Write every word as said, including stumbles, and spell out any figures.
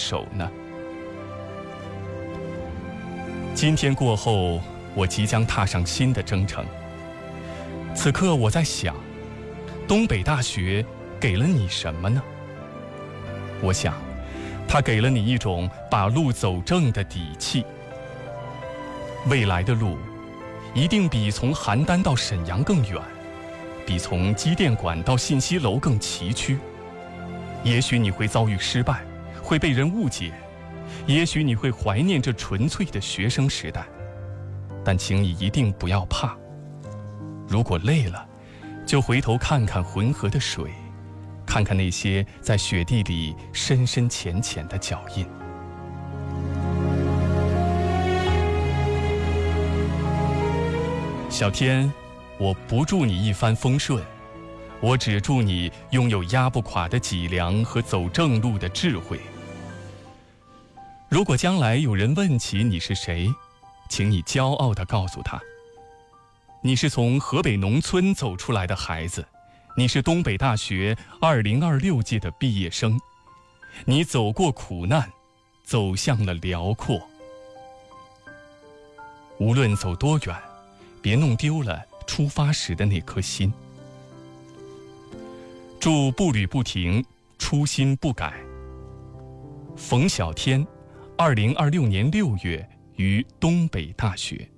手呢？今天过后，我即将踏上新的征程。此刻我在想，东北大学给了你什么呢？我想，它给了你一种把路走正的底气。未来的路，一定比从邯郸到沈阳更远，比从机电馆到信息楼更崎岖。也许你会遭遇失败，会被人误解，也许你会怀念这纯粹的学生时代，但请你一定不要怕。如果累了，就回头看看浑河的水，看看那些在雪地里深深浅浅的脚印。小天，我不祝你一帆风顺，我只祝你拥有压不垮的脊梁和走正路的智慧。如果将来有人问起你是谁，请你骄傲地告诉他，你是从河北农村走出来的孩子，你是东北大学二零二六届的毕业生，你走过苦难，走向了辽阔。无论走多远，别弄丢了出发时的那颗心。祝步履不停，初心不改。冯小天，二零二六年六月于东北大学。